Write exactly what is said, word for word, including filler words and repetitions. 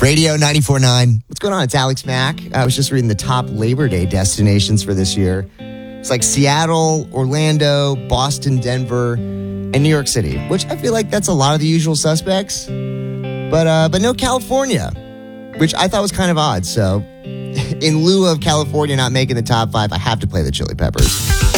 Radio ninety-four point nine. What's going on? It's Alex Mack. I was just reading the top Labor Day destinations for this year. It's like Seattle, Orlando, Boston, Denver, and New York City, which I feel like that's a lot of the usual suspects. But uh, but no California, which I thought was kind of odd. So in lieu of California not making the top five, I have to play the Chili Peppers.